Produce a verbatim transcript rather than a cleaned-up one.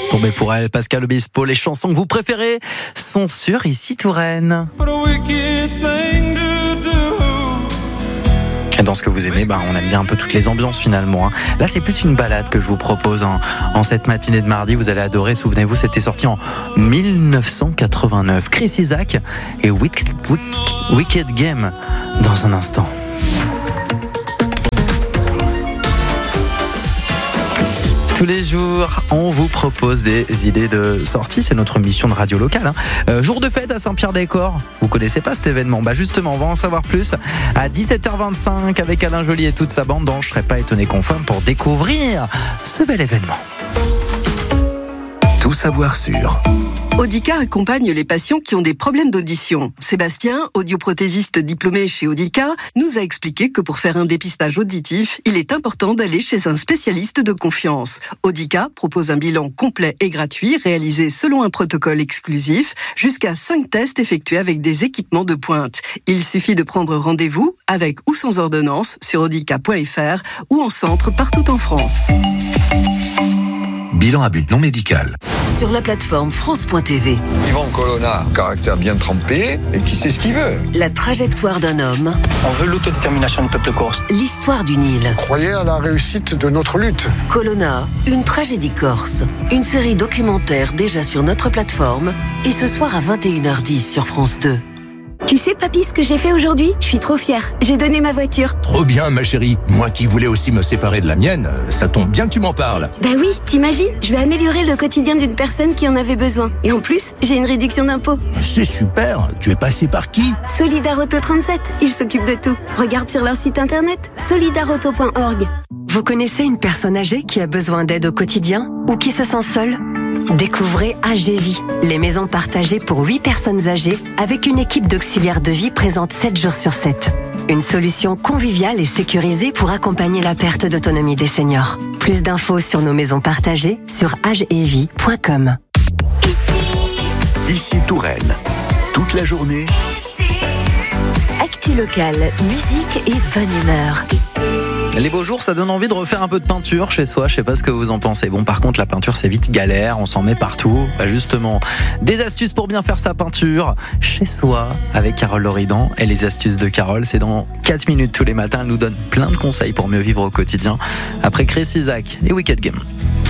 Tombé pour elle, Pascal Obispo. Les chansons que vous préférez sont sur Ici Touraine. Et dans ce que vous aimez, bah, on aime bien un peu toutes les ambiances finalement. Hein. Là, c'est plus une balade que je vous propose en, en cette matinée de mardi. Vous allez adorer. Souvenez-vous, c'était sorti en dix-neuf cent quatre-vingt-neuf. Chris Isaak et Wicked, Wicked Game dans un instant. Tous les jours, on vous propose des idées de sortie. C'est notre mission de radio locale. Hein. Euh, jour de fête à Saint-Pierre-des-Corps. Vous connaissez pas cet événement? Bah justement, on va en savoir plus à dix-sept heures vingt-cinq avec Alain Joly et toute sa bande. Donc, je serais pas étonné qu'on fasse pour découvrir ce bel événement. Tout savoir sur Audica accompagne les patients qui ont des problèmes d'audition. Sébastien, audioprothésiste diplômé chez Audica, nous a expliqué que pour faire un dépistage auditif, il est important d'aller chez un spécialiste de confiance. Audica propose un bilan complet et gratuit réalisé selon un protocole exclusif, jusqu'à cinq tests effectués avec des équipements de pointe. Il suffit de prendre rendez-vous avec ou sans ordonnance sur audica point f r ou en centre partout en France. Bilan à but non médical. Sur la plateforme France point t v. Yvan Colonna, caractère bien trempé et qui sait ce qu'il veut. La trajectoire d'un homme. On veut l'autodétermination du peuple corse. L'histoire d'une île. Croyez à la réussite de notre lutte. Colonna, une tragédie corse. Une série documentaire déjà sur notre plateforme et ce soir à vingt et une heures dix sur France deux. Tu sais, papy, ce que j'ai fait aujourd'hui? Je suis trop fière. J'ai donné ma voiture. Trop bien, ma chérie. Moi qui voulais aussi me séparer de la mienne, ça tombe bien que tu m'en parles. Bah oui, t'imagines? Je vais améliorer le quotidien d'une personne qui en avait besoin. Et en plus, j'ai une réduction d'impôt. C'est super. Tu es passé par qui? Solidarauto trente-sept. Ils s'occupent de tout. Regarde sur leur site internet, solidarauto point org. Vous connaissez une personne âgée qui a besoin d'aide au quotidien ou qui se sent seule? Découvrez A G Vie, les maisons partagées pour huit personnes âgées avec une équipe d'auxiliaires de vie présente sept jours sur sept. Une solution conviviale et sécurisée pour accompagner la perte d'autonomie des seniors. Plus d'infos sur nos maisons partagées sur agevie point com. Ici, Ici Touraine. Toute la journée. Ici. Actu locale, musique et bonne humeur. Ici. Les beaux jours, ça donne envie de refaire un peu de peinture chez soi. Je sais pas ce que vous en pensez. Bon, par contre, la peinture, c'est vite galère. On s'en met partout. Bah, justement, des astuces pour bien faire sa peinture chez soi avec Carole Loridan. Et les astuces de Carole, c'est dans quatre minutes tous les matins. Elle nous donne plein de conseils pour mieux vivre au quotidien. Après Chris Isaak et Wicked Game.